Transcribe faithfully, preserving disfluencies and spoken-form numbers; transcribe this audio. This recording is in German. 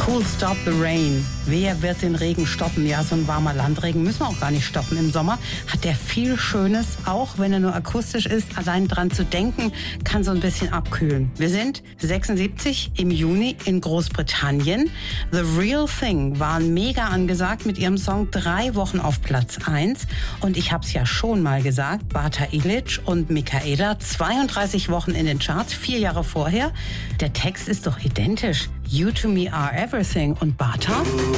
Who'll Stop the Rain? Wer wird den Regen stoppen? Ja, so ein warmer Landregen müssen wir auch gar nicht stoppen im Sommer. Hat der viel Schönes, auch wenn er nur akustisch ist. Allein dran zu denken, kann so ein bisschen abkühlen. Wir sind sechsundsiebzig im Juni in Großbritannien. The Real Thing waren mega angesagt mit ihrem Song drei Wochen auf Platz eins. Und ich hab's ja schon mal gesagt, Bata Ilic und Michaela, zweiunddreißig Wochen in den Charts, vier Jahre vorher. Der Text ist doch identisch. You to me are everything. Und Bata?